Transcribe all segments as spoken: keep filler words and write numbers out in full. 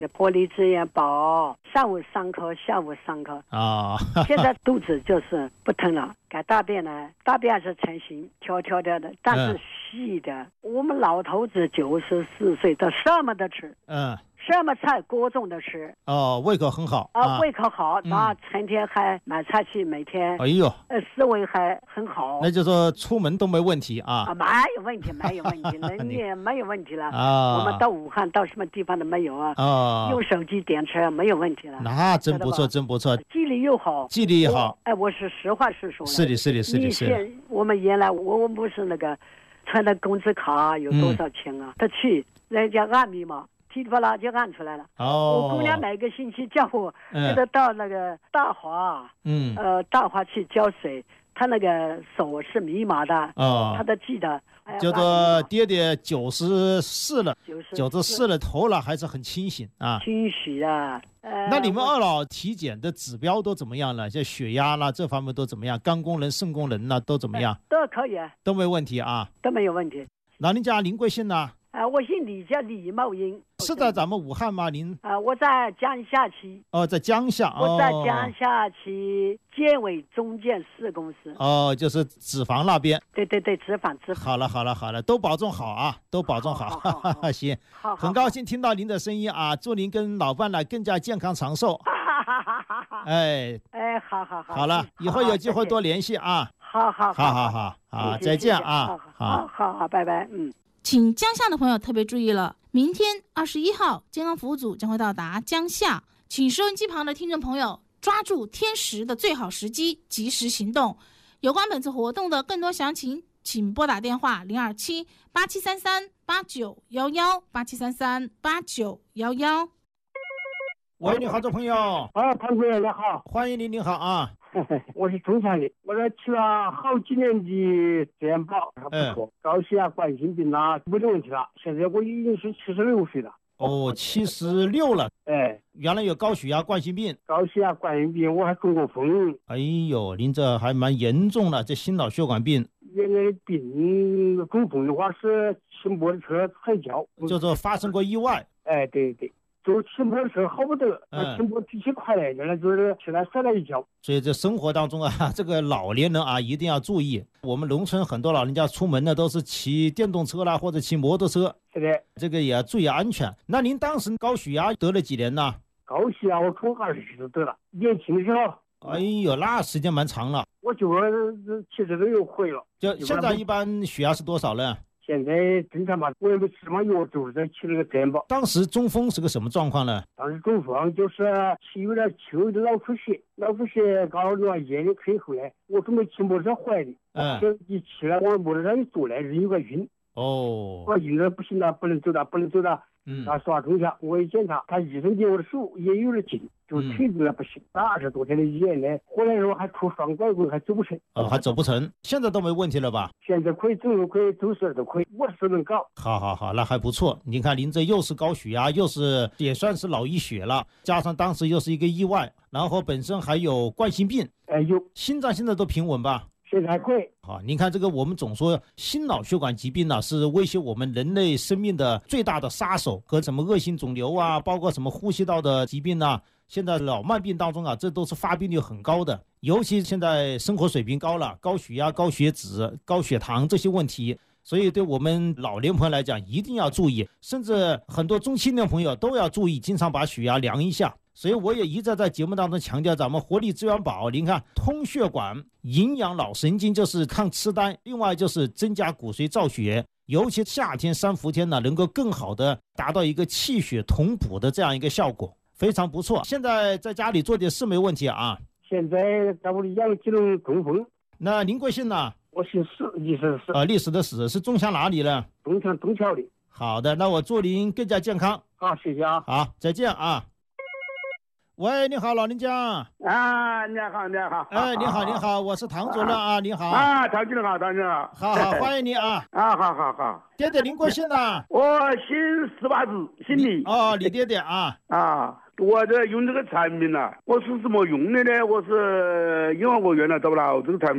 活力支援宝，上午上课，下午上课啊。 现在肚子就是不疼了，该大便呢，大便是成型，条条条的，但是细的。嗯、我们老头子九十四岁，他什么都吃， 嗯。 什么菜各种的吃哦，胃口很好啊，胃口好，他成天还买菜去，每天哎呦， 呃，思维还很好， 那就说出门都没问题啊， 啊，没有问题，没有问题，人也没有问题了啊。 我们到武汉到什么地方都没有啊， 啊， 用手机点车没有问题了， 那真不错，真不错， 记忆力又好， 记忆力好， 哎，我是实话实说， 是的，是的，是的，是的。 我们原来我们不是那个存的工资卡有多少钱啊？他、嗯、去人家按密码。噼里啪啦就按出来了。 哦， 我姑娘每个星期叫我，这个到那个大华， 嗯， 呃，大华去浇水，他那个手是密码的， 哦， 他都记得。 叫做爹爹九十四了，九十四了头了，还是很清醒啊。 清醒啊。呃， 那你们二老体检的指标都怎么样了？像血压啦这方面都怎么样？肝功能、肾功能呢都怎么样？ 都可以， 都没问题啊， 都没有问题。 老人家您贵姓呢？ 啊，我姓李，叫李茂英。 是在咱们武汉吗？您啊，我在江夏区。 哦，在江夏。 我在江夏区建伟中建市公司。 哦，就是脂肪那边。 对对对，脂肪脂肪。 好了好了好了，都保重好啊，都保重好。 好好好好行，好好很高兴听到您的声音啊，祝您跟老伴呢更加健康长寿。哎哎，好好好。 好了，以后有机会多联系啊。 好好好好好好，再见啊。 好好好，拜拜，嗯。 请江夏的朋友特别注意了，明天二十一号健康服务组将会到达江夏，请收音机旁的听众朋友抓住天时的最好时机，及时行动。有关本次活动的更多详情，请拨打电话零二七八七三三八九幺幺八七三三八九幺幺。 喂，你好，这朋友。 啊，潘主任你好， 欢迎您，您好啊。 我是中山的，我这吃了好几年的健保，还不错，高血压、冠心病啦，没得问题了。现在我已经是七十六岁了。 哦，七十六了。 哎， 原来有高血压、冠心病。 高血压、冠心病，我还中过风。 哎呦，您这还蛮严重了，这心脑血管病。 原来病中风的话是骑摩托车踩脚， 就是发生过意外。 哎，对对。就是骑摩托车好不得，嗯，骑摩托骑快了，原来就是现在摔了一跤。 所以这生活当中啊，这个老年人啊一定要注意。我们农村很多老人家出门呢都是骑电动车啦，或者骑摩托车。 是的， 这个也要注意安全。那您当时高血压得了几年呢？ 高血压我从二十岁就得了，年轻的时候。 哎呦，那时间蛮长了。 我就七十都又回了。 就现在一般血压是多少呢？ 现在正常吧，我也没吃什么药，就是在吃那个健保。 当时中风是个什么状况呢？ 当时中风就是气有点气有点脑出血，脑出血搞了段夜里可以回来。我准备骑摩托车回来的， 嗯， 这一起来往摩托车一坐来，人有个晕。 哦， 我晕了不行了，不能走了，不能走了。 嗯， 他刷中下，我一检查，他医生给我的手也有点紧，就腿子了不行。那二十多天的医院呢，回来的时候还出双拐棍，还走不成。 哦，还走不成，现在都没问题了吧？ 现在可以走路，可以走事都可以，我是能搞。 好好好，那还不错。您看您这又是高血压，又是也算是老医血了，加上当时又是一个意外，然后本身还有冠心病， 哎有， 心脏现在都平稳吧？ 现在还可以。 好，您看这个，我们总说心脑血管疾病呢、啊、是威胁我们人类生命的最大的杀手，和什么恶性肿瘤啊，包括什么呼吸道的疾病啊，现在老慢病当中啊，这都是发病率很高的。尤其现在生活水平高了，高血压、高血脂、高血糖这些问题，所以对我们老年朋友来讲一定要注意，甚至很多中青年朋友都要注意，经常把血压量一下。所以我也一直在节目当中强调，咱们活力资源宝，您看通血管、营养脑神经，就是抗痴呆，另外就是增加骨髓造血，尤其夏天三伏天呢，能够更好的达到一个气血同补的这样一个效果，非常不错。现在在家里做点事没问题啊？ 现在在我养几种中风。 那您贵姓呢？ 我姓史，历史的史。 啊，历史的史，是中乡哪里呢？ 中乡东桥的。 好的，那我祝您更加健康。 好，谢谢啊。 好，再见啊。喂，你好，老人家。 啊，你好，你好。 哎，你好，你好，我是唐主任啊，你好。 啊，唐主任好，唐主任好。 好好，欢迎你啊。 啊，好好好。 爹爹，您贵姓呢？ 我姓十八字，姓李。 哦，李爹爹啊。 啊，我这用这个产品呢、啊，我是怎么用的呢？我是因为我原来找不到这个产品，我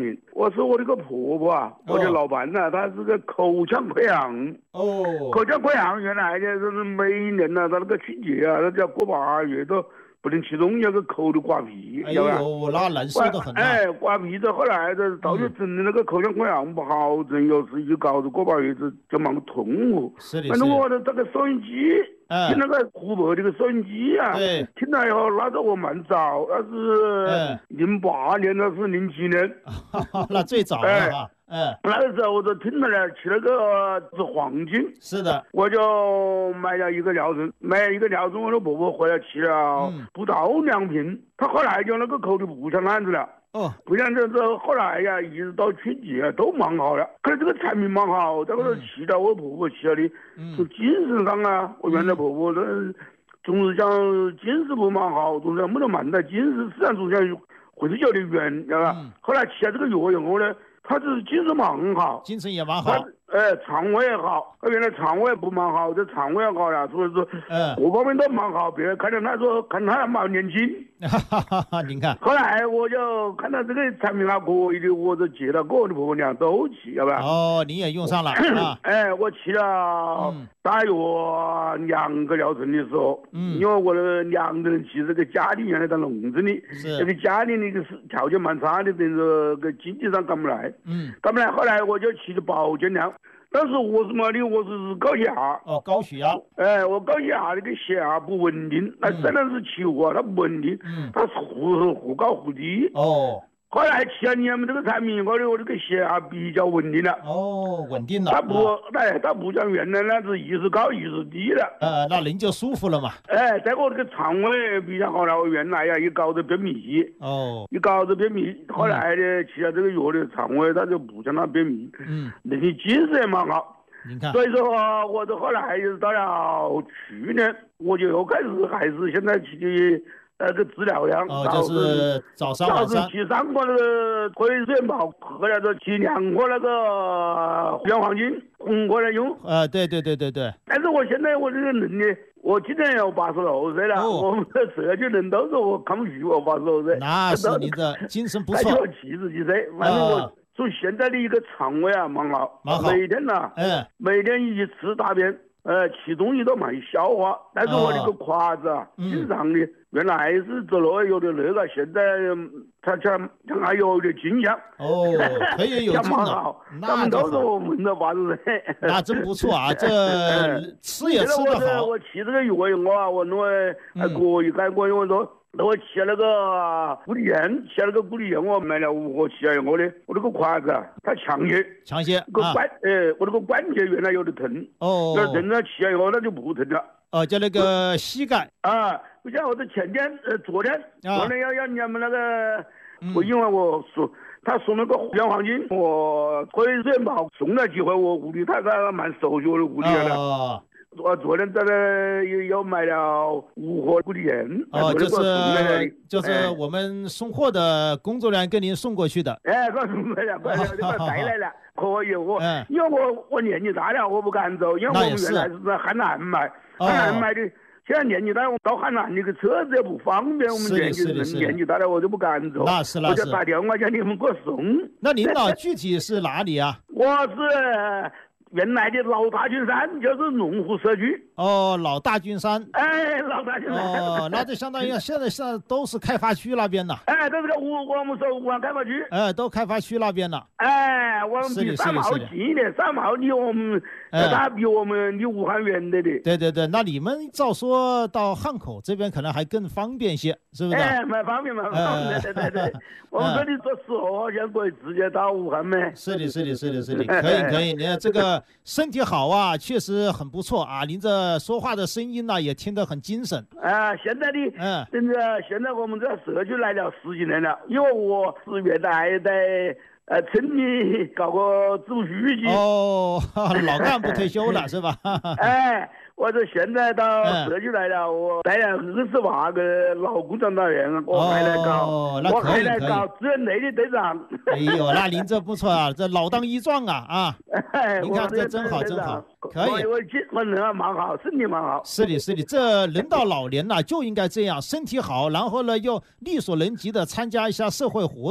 我是我那个婆婆啊，我的老伴呢，她是个口腔溃疡。 哦， 口腔溃疡原来就是每年呢，她那个春节啊，她只要过八月都不能吃东西，个口都刮皮， 哎呦，那难受得很。 哎，刮皮的，后来这到处整的那个口腔溃疡不好，整有时一搞着过把月子就蛮痛苦。 是的， 反正我的这个收音机，听那个湖北这个收音机啊，听了以后，那时候我蛮早，那是零八年，那是零七年， 那最早了哈。嗯， 那个时候我就听了呢，吃了个是黄金， 是的， 我就买了一个疗程，买一个疗程，我的婆婆回来吃了不到两瓶，她后来就那个口就不像那样子了。哦，不像这这后来呀，一直到春节都蛮好了。可是这个产品蛮好，在我这吃了，我婆婆吃了的，从精神上啊，我原来婆婆的总是讲精神不蛮好，总是没得慢的精神，实际上总想会是有点远，知道吧？后来吃了这个药以后呢。他是精神蛮好， 精神也蛮好， 哎，肠胃也好。他原来肠胃不蛮好，这肠胃也好了，所以说，嗯，各方面都蛮好。别人看到他说，看他蛮年轻， 哈哈哈，您看。 后来我就看到这个产品还可以的，我就接了我的婆婆娘都去，要不然。 哦，你也用上了啊？ 哎，我去了大约两个疗程的时候，嗯，因为我的两个人去这个家里原来在农村里， 是这个家里那个是条件蛮差的，等于说个经济上赶不来。 嗯， 干不来，后来我就吃的保健粮，但是我什么的，我是高血压。 哦，高血压。 哎，我高血压那个血压不稳定，那虽然是吃药啊，它不稳定，嗯，它是忽忽高忽低。 哦。 后来吃了你们这个产品，我的我这个血压比较稳定了。 哦，稳定了。 它不，哎，它不像原来那是一时高一时低了。 呃，那人就舒服了嘛。 哎，再我这个肠胃比较好了，我原来呀一搞着便秘。 哦。 一搞着便秘，后来呢吃了这个药的肠胃它就不像那便秘。嗯。那些精神也蛮好。 你看。 所以说，我这后来就是到了去年，我就又开始还是现在去的。那个治疗量， 哦，就是早上晚上去三个那个可以水泡，喝了个去两个那个原黄金红过来用。 呃，对对对对对。 但是我现在我这个人呢，我今年要八十六岁了，哦、我们的社区人都说我看不起我八十六岁。 那是你的精神不错。 才七十几岁，反正我从现在的一个肠胃啊蛮好， 蛮好。 每天呐，嗯，每天一次大便。呃，吃东西都蛮消化，但是我那个胯子啊，经常的，原来是走路有点那个，现在他像像还有点劲象。 哦，可以有劲了。 他们都说我们的八十岁。 那真不错啊，这吃也吃得好。 我吃这个药我啊，我弄还可以，还可以，我说。那我吃那个固体盐，吃那个固体盐，我买了五盒吃了我的，我那个胯子啊，它强些， 强些， 个关，哎，我那个关节原来有点疼，哦，那疼了吃了以后，那就不疼了。 哦，叫那个膝盖啊，不像我这前天，呃，昨天，昨天要要你们那个，我因为我说他送那个原黄金，我可以人跑送了几回，我屋里他他蛮熟悉我的屋里了。我昨天在那又又买了五盒固体盐， 哦，就是就是我们送货的工作人员给您送过去的。 哎，给我送过来，快点，给我带来了，可以我，因为我我年纪大了，我不敢走，因为我们原来是在海南买，海南买的。现在年纪大，我到海南那个车子也不方便，我们年纪人年纪大了，我就不敢走。 那是那是。 我就打电话叫你们给我送。 那领导具体是哪里啊？ 我是。原来的老大军山就是农户社区哦，老大军山， 哎，老大军山哦，那就相当于现在现在都是开发区那边的， 哎，都是个武我们说武汉开发区， 哎，都开发区那边了， 哎，我们比三毛近一点，三毛离我们，他比我们离武汉远的的， 对对对，那你们照说到汉口这边可能还更方便些，是不是？ 哎，蛮方便蛮方便，对对对，我们这里做事好像可以直接到武汉呗。 是的，是的，是的，是的，可以可以，你看这个。身体好啊，确实很不错啊！您这说话的声音呢、啊，也听得很精神。 啊，现在的，嗯，真的，现在我们这社区来了十几年了，因为我是原来在呃村里搞个支部书记。 哦，老干部退休了是吧？ 哎。我这现在到社区来了，我带了二十八个老工作人员，我还来搞，我还来搞支援队的队长。 哎呦，那您这不错啊，这老当益壮啊啊！您看这真好真好，可以。 我我人还蛮好，身体蛮好。 是的，是的，这人到老年了就应该这样，身体好，然后呢又力所能及的参加一下社会活动。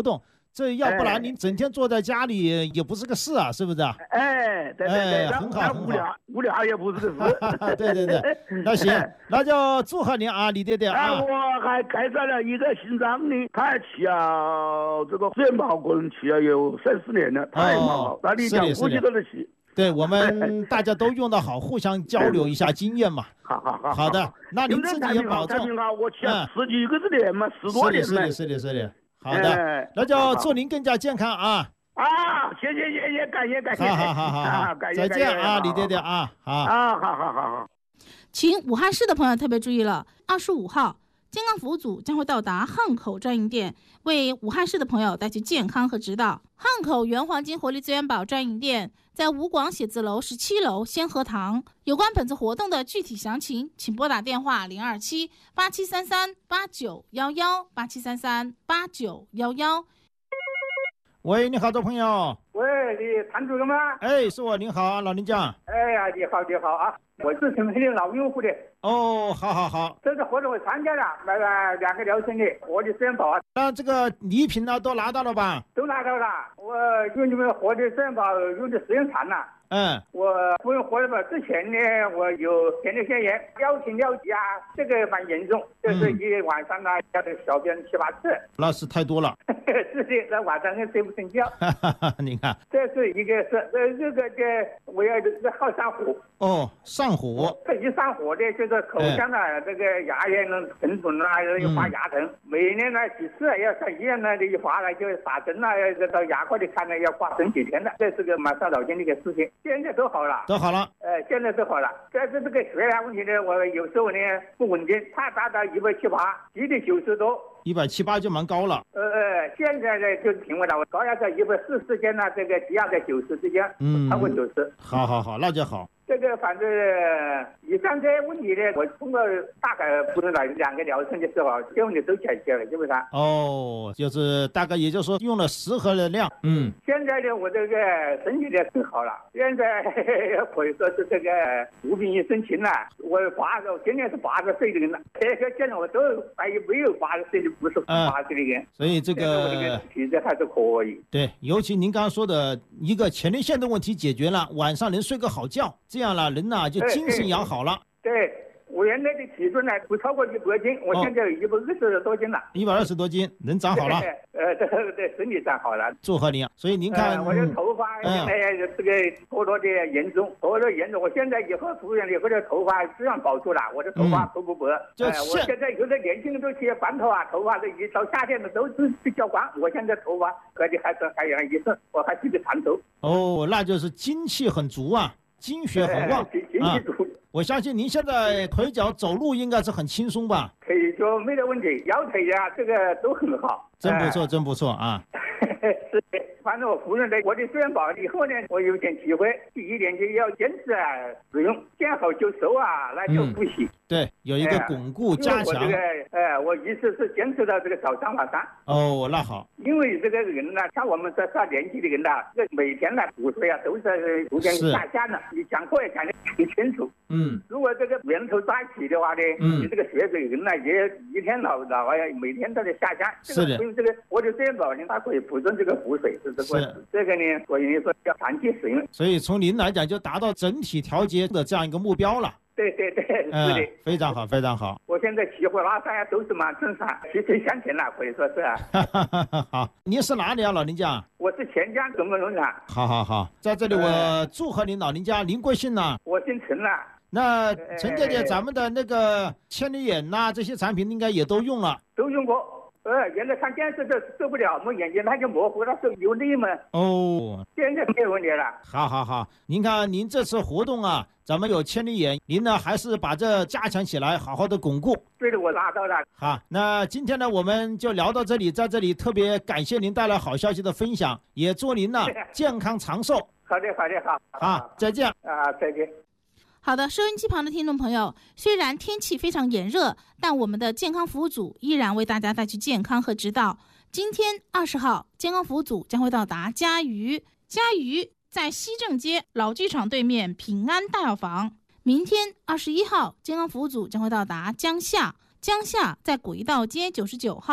这要不然您整天坐在家里也不是个事啊，是不是啊？ 哎，对对对， 哎、很好，很无聊，无聊也不是个事。 对对对，那行，那就祝贺您啊，李爹爹啊！ 我还开展了一个姓张的，他还去啊，这个资源报个人去啊，有三四年了，太忙了，那你讲估计都得去。 对，我们大家都用得好，互相交流一下经验嘛。 好好好， 好的，那您自己也保重。 我去了十几个字年嘛，十多年了。 是的，是的，是的。好的，那就祝您更加健康啊！ 啊，谢谢谢谢，感谢感谢。 好好好好好，再见啊，李爹爹啊，好啊，好好好好。 请武汉市的朋友特别注意了，二十五号。健康服务组将会到达汉口专营店，为武汉市的朋友带去健康和指导。汉口原黄金活力资源宝专营店在吴广写字楼十七楼先河堂。有关本次活动的具体详情，请拨打电话零二七八七三三八九幺幺八七三三八九幺幺。 喂，你好，这朋友。 喂，你谭主任吗？ 哎，是我，您好啊，老林家。 哎呀，你好，你好啊，我是陈黑的老用户的。 哦，好好好， 这次活动我参加了，那个两个疗程的活力资源宝啊。 那这个礼品呢，都拿到了吧？ 都拿到了，我用你们活力资源宝用的时间长了。 嗯， 我不用活力宝之前呢，我有前列腺炎，尿频尿急啊，这个蛮严重，就是一晚上呢要的小便七八次。 那是太多了。 是的，那晚上睡不成觉。 你看， 这是一个是呃这个这我要是好上火。 哦，上火。 这一上火的，就是口腔啊，这个牙龈能疼肿啊，又发牙疼。每年呢几次要上医院呢，一发了就打针啊，要到牙科里看呢，要挂整几天的。这是个蛮伤脑筋的一个事情。现在都好了， 都好了。 呃，现在都好了。但是这个血压问题呢，我有时候呢不稳定，它达到一百七八，低的九十多。 一百七八就蛮高了。 呃呃，现在呢就平稳了，我高压在一百四之间呢，这个低压在九十之间，嗯，超过九十。 好好好，那就好。 这个反正以上这些问题呢，我通过大概不能了两个疗程的时候，这些问题都解决了，基本上。 哦，就是大概也就是说用了十盒的量。嗯。 现在呢，我这个身体呢更好了，现在可以说是这个无病一身轻了。我八十，今年是八十岁的人了，这个现在我都还没有八十岁的，不是八十的人。 所以这个我这个体质还是可以。 对，尤其您刚刚说的一个前列腺的问题解决了，晚上能睡个好觉，这样了人呢就精神养好了。 对。对，我原来的体重呢不超过一百斤，我现在有一百二十多斤了。 一百二十多斤，人长好了。 呃，对对，身体长好了。 祝贺您！所以您看， 呃、我的头发现在这个脱落的严重，脱落严重。我现在以后出院了以后的头发自然保住了，我的头发不不白。就、呃、我现在有的年轻人都去光头啊，头发都一到夏天的都是比较光。我现在头发可的还是还有一身，我还是个长头。 哦，那就是精气很足啊，精血很旺。 精气足。 我相信您现在腿脚走路应该是很轻松吧？ 腿脚没得问题，腰腿呀、啊，这个都很好。 真不错，真不错啊！ 是的，反正我夫人的我的资源宝以后呢，我有点体会。第一点就要坚持啊，使用，见好就收啊，那就不洗。 嗯、对，有一个巩固、哎、加强。 我这个，呃，我一直是坚持到这个早上晚上。 哦，那好。 因为这个人呢，像我们这上年纪的人呢，这每天呢补水啊都是逐渐下降的。你讲课也讲得很清楚。嗯。如果这个源头在一起的话呢，嗯，你这个血水人呢也一天老老啊，每天都在下降。 是的。 这个我的资源宝呢，它可以补充这个补水，是这个。这个呢，所以说要长期使用。 所以从您来讲，就达到整体调节的这样一个目标了。 对对对，是的、 嗯，非常好，非常好。 我现在骑回拉山都是蛮正常，提前向前了，可以说是。 好，您是哪里啊，老林家？ 我是钱江什么农场。 好好好，在这里我祝贺您老林家，您贵姓呢？ 我姓陈了。 那陈姐姐，咱们的那个千里眼呐、啊，这些产品应该也都用了。 都用过。呃，原来看电视都受不了，我眼睛它就模糊，它是有泪嘛。 哦， 现在没有问题了。 好好好，您看您这次活动啊，咱们有千里眼，您呢还是把这加强起来，好好的巩固。 对的，我拿到了。 好，那今天呢我们就聊到这里，在这里特别感谢您带来好消息的分享，也祝您呢健康长寿。 好的，好的，好。 好，再见。 啊，再见。 好的，收音机旁的听众朋友，虽然天气非常炎热，但我们的健康服务组依然为大家带去健康和指导。今天二十号，健康服务组将会到达嘉鱼，嘉鱼在西正街老剧场对面平安大药房。明天二十一号，健康服务组将会到达江夏，江夏在轨道街九十九号，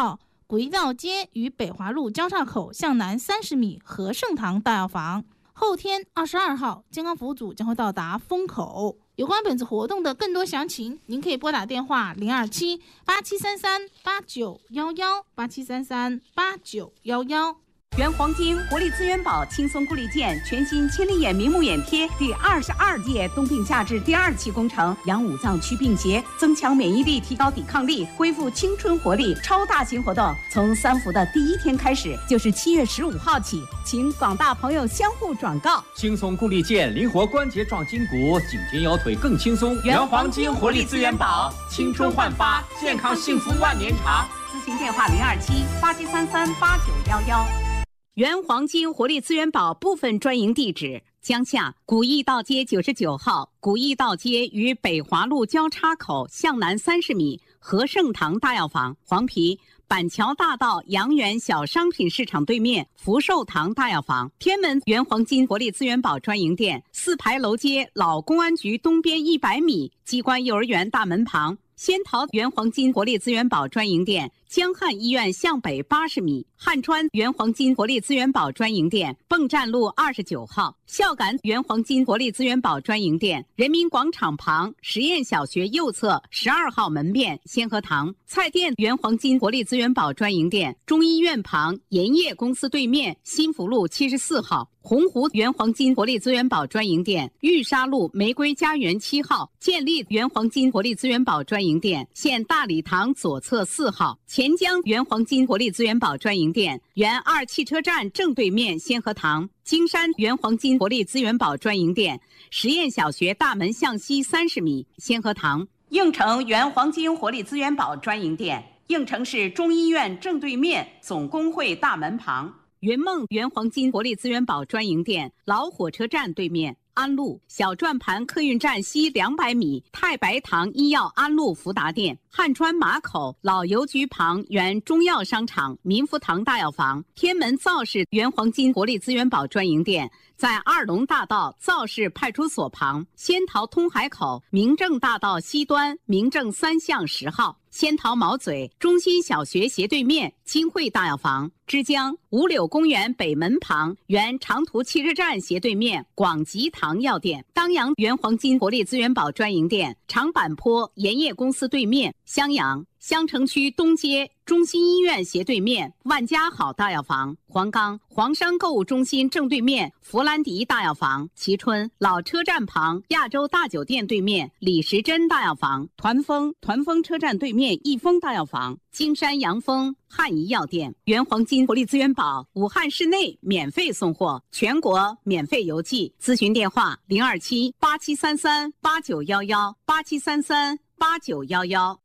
古驿道街与北华路交叉口向南三十米和盛堂大药房。后天二十二号，健康服务组将会到达风口。有关本次活动的更多详情，您可以拨打电话零二七八七三三八九一一八七三三八九一一。 原黄金活力资源宝轻松固力健全新千里眼明目眼贴第二十二届冬病夏治第二期工程，养五脏祛病邪，增强免疫力，提高抵抗力，恢复青春活力。超大型活动从三伏的第一天开始，就是七月十五号起，请广大朋友相互转告。 轻松固力健，灵活关节壮筋骨，颈肩腰腿更轻松。 原黄金活力资源宝，青春焕发，健康幸福万年长。咨询电话零二七八七三三八九幺幺。原黄金活力资源宝部分专营地址：江夏古驿道街九十九号，古驿道街与北华路交叉口向南三十米和盛堂大药房；黄陂板桥大道阳源小商品市场对面福寿堂大药房；天门原黄金活力资源宝专营店，四牌楼街老公安局东边一百米机关幼儿园大门旁；仙桃原黄金活力资源宝专营店，江汉医院向北八十米；汉川原黄金活力资源宝专营店，泵站路二十九号；孝感原黄金活力资源宝专营店，人民广场旁实验小学右侧十二号门面先河堂；菜店原黄金活力资源宝专营店，中医院旁盐业公司对面新福路七十四号；洪湖原黄金活力资源宝专营店，玉沙路玫瑰家园七号；建立原黄金活力资源宝专营店，现大礼堂左侧四号；钱江原黄金活力资源宝专营店，原二汽车站正对面先河堂；金山原黄金活力资源宝专营店，实验小学大门向西三十米先河堂；应城原黄金活力资源宝专营店，应城市中医院正对面总工会大门旁；云梦原黄金活力资源宝专营店，老火车站对面安路小转盘客运站西两百米太白堂医药安路福达店；汉川马口老邮局旁原中药商场民福堂大药房；天门造市原黄金活力资源宝专营店，在二龙大道造市派出所旁；仙桃通海口明正大道西端明正三巷十号；仙桃毛嘴中心小学斜对面金汇大药房；枝江五柳公园北门旁原长途汽车站斜对面广吉堂药店；当阳原黄金活力资源宝专营店，长坂坡盐业公司对面襄阳襄城区东街中心医院斜对面万家好大药房；黄冈黄山购物中心正对面弗兰迪大药房；蕲春老车站旁亚洲大酒店对面李时珍大药房；团风团风车站对面益丰大药房；金山阳丰汉医药店。原黄金活力资源宝武汉市内免费送货，全国免费邮寄。咨询电话零二七八七三三八九幺幺八七三三八九幺幺。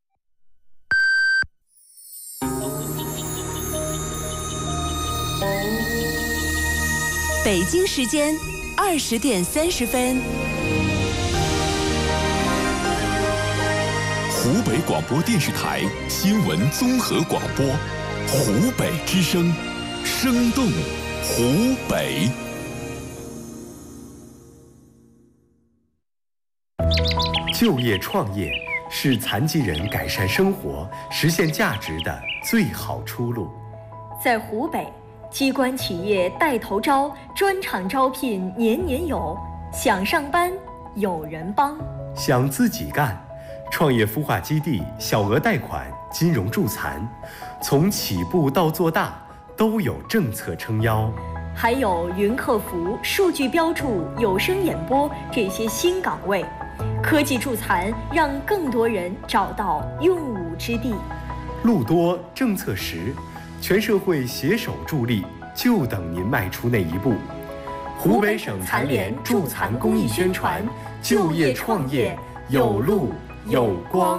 北京时间二十点三十分。 湖北广播电视台新闻综合广播，湖北之声，生动湖北。 就业创业是残疾人改善生活、实现价值的最好出路。 在湖北，机关企业带头招，专场招聘年年有，想上班有人帮。 想自己干，创业孵化基地小额贷款、金融助残，从起步到做大都有政策撑腰。 还有云客服、数据标注、有声演播这些新岗位，科技助残让更多人找到用武之地。 路多政策实，全社会携手助力，就等您迈出那一步。湖北省残联助残公益宣传，就业创业有路有光。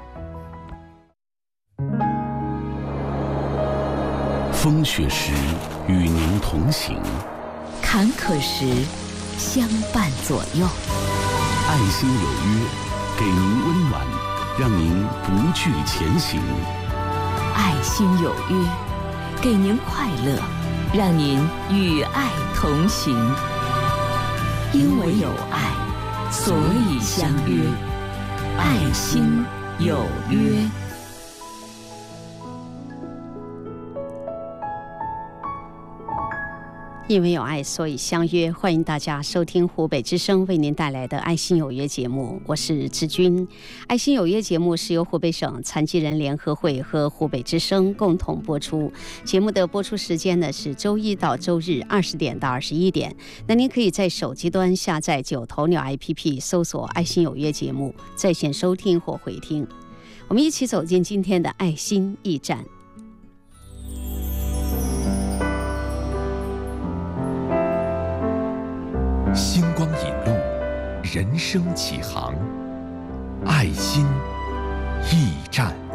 风雪时与您同行， 坎坷时相伴左右。 爱心有约，给您温暖，让您不惧前行。 爱心有约，给您快乐，让您与爱同行。因为有爱，所以相约。爱心有约。 因为有爱，所以相约。欢迎大家收听湖北之声为您带来的爱心有约节目，我是志军。爱心有约节目是由湖北省残疾人联合会和湖北之声共同播出。节目的播出时间呢是周一到周日二十点到二十一点。那您可以在手机端下载九头鸟 A P P， 搜索爱心有约节目，在线收听或回听。我们一起走进今天的爱心驿站。 星光引路，人生启航，爱心驿站。